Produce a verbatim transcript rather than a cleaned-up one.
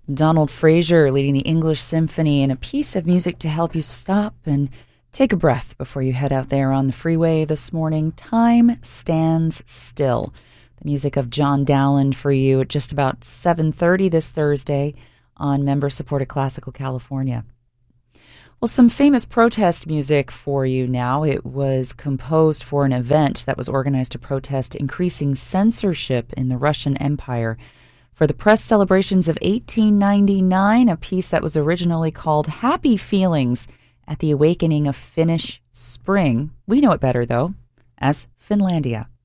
Donald Fraser leading the English Symphony in a piece of music to help you stop and take a breath before you head out there on the freeway this morning. Time Stands Still. The music of John Dowland for you at just about seven thirty this Thursday on member-supported Classical California. Well, some famous protest music for you now. It was composed for an event that was organized to protest increasing censorship in the Russian Empire. For the press celebrations of eighteen ninety-nine, a piece that was originally called Happy Feelings at the Awakening of Finnish Spring. We know it better, though, as Finlandia.